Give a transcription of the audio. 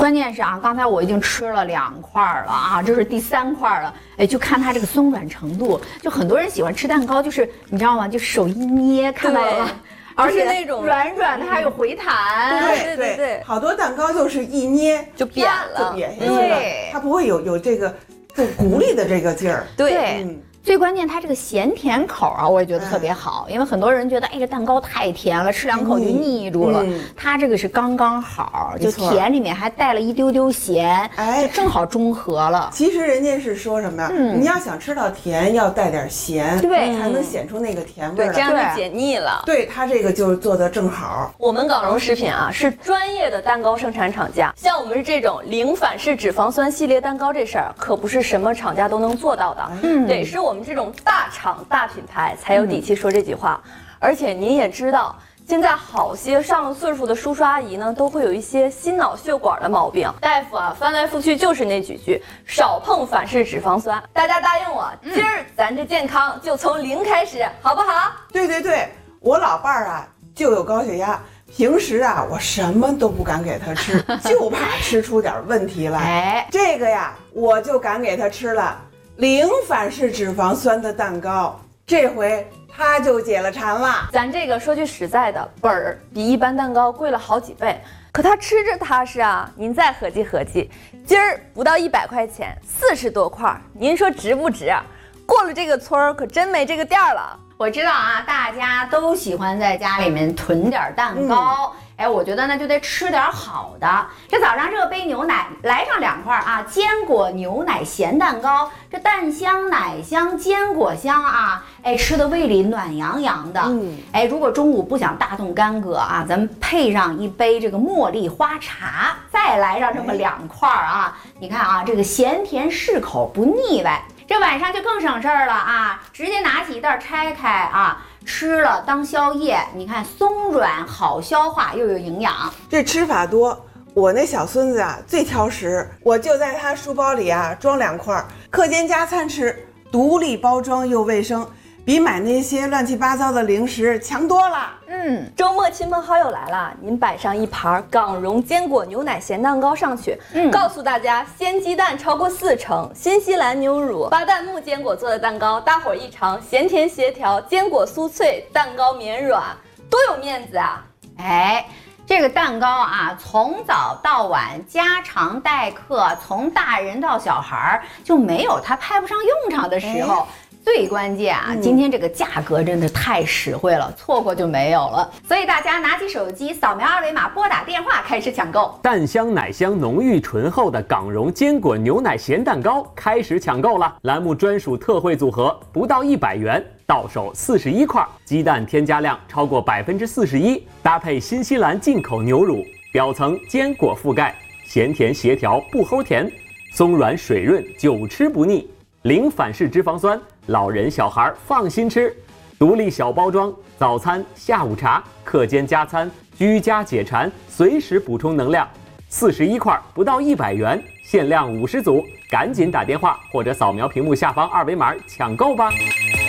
关键是啊，刚才我已经吃了2块了啊，这是第3块了。哎，就看它这个松软程度，就很多人喜欢吃蛋糕，就是你知道吗？就手一捏，看到了吗？而且那种软软的，还有回弹。 对， 好多蛋糕就是一捏就扁了， 就扁下去了，它不会有这个就鼓励的这个劲儿。 对。最关键，它这个咸甜口啊，我也觉得特别好，因为很多人觉得，哎，这蛋糕太甜了，吃2口就腻住了。它这个是刚刚好，就甜里面还带了一丢丢咸，就正好中和了。 其实人家是说什么呀？你要想吃到甜，要带点咸， 对， 才能显出那个甜味来， 这样就解腻了。 对，它这个就做得正好。 我们港荣食品啊，是专业的蛋糕生产厂家，像我们这种零反式脂肪酸系列蛋糕这事儿，可不是什么厂家都能做到的。对，是我们这种大厂大品牌才有底气说这句话。而且您也知道，现在好些上了岁数的叔叔阿姨呢，都会有一些心脑血管的毛病。大夫啊，翻来覆去就是那几句：少碰反式脂肪酸。大家答应我，今儿咱这健康就从0开始，好不好？ 对，我老伴儿啊就有高血压。平时啊，我什么都不敢给他吃，就怕吃出点问题来。这个呀，我就敢给他吃了0反式脂肪酸的蛋糕，这回他就解了馋了。 咱这个说句实在的，本儿比一般蛋糕贵了好几倍，可他吃着踏实啊。您再合计合计，今儿不到100块钱，40多块，您说值不值？过了这个村儿，可真没这个店了。 我知道啊，大家都喜欢在家里面囤点蛋糕。哎，我觉得呢就得吃点好的。这早上热杯牛奶，来上2块啊，坚果牛奶咸蛋糕，这蛋香、奶香、坚果香啊，哎，吃的胃里暖洋洋的。哎，如果中午不想大动干戈啊，咱们配上一杯这个茉莉花茶，再来上这么2块啊，你看啊，这个咸甜适口不腻歪。这晚上就更省事儿了啊，直接拿起一袋拆开啊，吃了当宵夜。你看松软好消化又有营养。 这吃法多，我那小孙子啊最挑食，我就在他书包里啊装2块，课间加餐吃，独立包装又卫生，比买那些乱七八糟的零食强多了。 周末亲朋好友来了，您摆上一盘港荣坚果牛奶咸蛋糕上去，告诉大家鲜鸡蛋超过40%，新西兰牛乳、巴旦木坚果做的蛋糕，大伙儿一尝，咸甜协调，坚果酥脆，蛋糕绵软，多有面子啊！ 哎，这个蛋糕啊，从早到晚家常待客，从大人到小孩就没有它派不上用场的时候。最关键啊，今天这个价格真的太实惠了，错过就没有了。所以大家拿起手机，扫描2维码，拨打电话开始抢购。 蛋香奶香浓郁醇厚的港荣坚果牛奶咸蛋糕开始抢购了，栏目专属特惠组合，不到100元，到手41块，鸡蛋添加量超过41%，搭配新西兰进口牛乳，表层坚果覆盖，咸甜协调不齁甜，松软水润，久吃不腻，0反式脂肪酸，老人小孩放心吃。独立小包装，早餐、下午茶、课间加餐，居家解馋，随时补充能量。41块，不到100元，限量50组，赶紧打电话或者扫描屏幕下方2维码抢购吧。